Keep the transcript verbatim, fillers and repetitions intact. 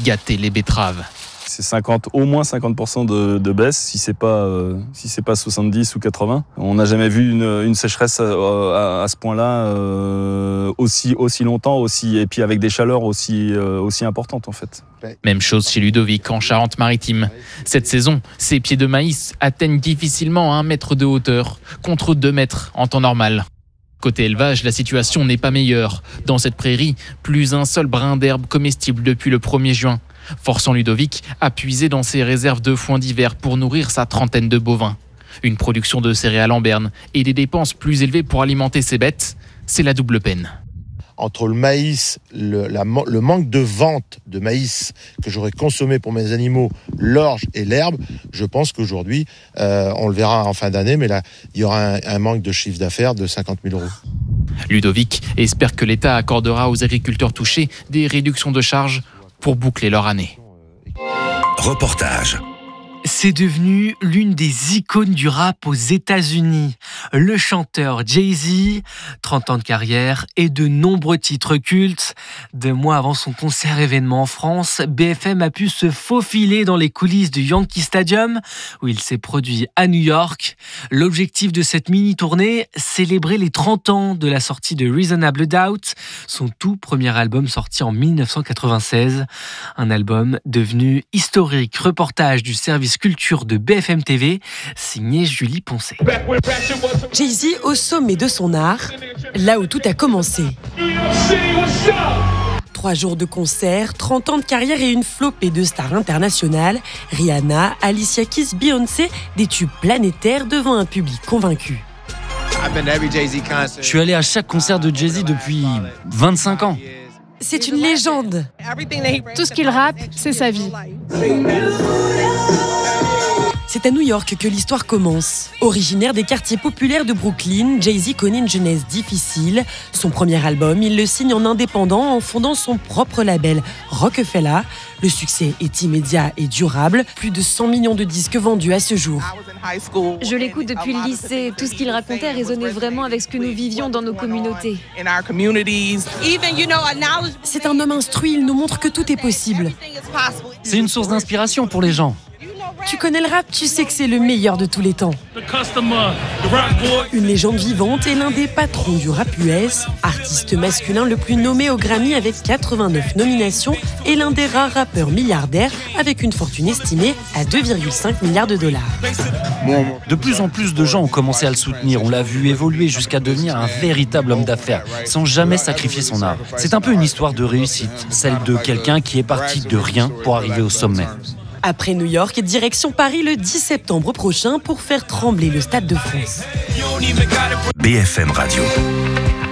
gâter les betteraves. C'est cinquante, au moins cinquante pour cent de, de baisse, si c'est pas, euh, si c'est pas soixante-dix ou quatre-vingts. On n'a jamais vu une, une sécheresse à, à, à ce point-là euh, aussi, aussi longtemps, aussi, et puis avec des chaleurs aussi, euh, aussi importantes en fait. Même chose chez Ludovic en Charente-Maritime. Cette saison, ses pieds de maïs atteignent difficilement un mètre de hauteur, contre deux mètres en temps normal. Côté élevage, la situation n'est pas meilleure. Dans cette prairie, plus un seul brin d'herbe comestible depuis le premier juin, forçant Ludovic à puiser dans ses réserves de foin d'hiver pour nourrir sa trentaine de bovins. Une production de céréales en berne et des dépenses plus élevées pour alimenter ses bêtes, c'est la double peine. Entre le maïs, le, la, le manque de vente de maïs que j'aurais consommé pour mes animaux, l'orge et l'herbe, je pense qu'aujourd'hui, euh, on le verra en fin d'année, mais là, il y aura un, un manque de chiffre d'affaires de cinquante mille euros. Ludovic espère que l'État accordera aux agriculteurs touchés des réductions de charges pour boucler leur année. Reportage. C'est devenu l'une des icônes du rap aux États-Unis. Le chanteur Jay-Z, trente ans de carrière et de nombreux titres cultes. Deux mois avant son concert événement en France, B F M a pu se faufiler dans les coulisses du Yankee Stadium, où il s'est produit à New York. L'objectif de cette mini-tournée, célébrer les trente ans de la sortie de Reasonable Doubt, son tout premier album sorti en dix-neuf cent quatre-vingt-seize. Un album devenu historique. Reportage du service culture de B F M T V, signé Julie Poncet. Jay-Z au sommet de son art, là où tout a commencé. Trois jours de concert, trente ans de carrière et une flopée de stars internationales. Rihanna, Alicia Keys, Beyoncé, des tubes planétaires devant un public convaincu. Je suis allé à chaque concert de Jay-Z depuis vingt-cinq ans. C'est une légende. Tout ce qu'il rappe, c'est sa vie. C'est à New York que l'histoire commence. Originaire des quartiers populaires de Brooklyn, Jay-Z connaît une jeunesse difficile. Son premier album, il le signe en indépendant en fondant son propre label Roc-A-Fella. Le succès est immédiat et durable. Plus de cent millions de disques vendus à ce jour. Je l'écoute depuis le lycée. Tout ce qu'il racontait résonnait vraiment avec ce que nous vivions dans nos communautés. C'est un homme instruit, il nous montre que tout est possible. C'est une source d'inspiration pour les gens. Tu connais le rap, tu sais que c'est le meilleur de tous les temps. Une légende vivante et l'un des patrons du rap U S, artiste masculin le plus nommé au Grammy avec quatre-vingt-neuf nominations et l'un des rares rappeurs milliardaires avec une fortune estimée à deux virgule cinq milliards de dollars. De plus en plus de gens ont commencé à le soutenir. On l'a vu évoluer jusqu'à devenir un véritable homme d'affaires, sans jamais sacrifier son art. C'est un peu une histoire de réussite, celle de quelqu'un qui est parti de rien pour arriver au sommet. Après New York, direction Paris le dix septembre prochain pour faire trembler le Stade de France. B F M Radio.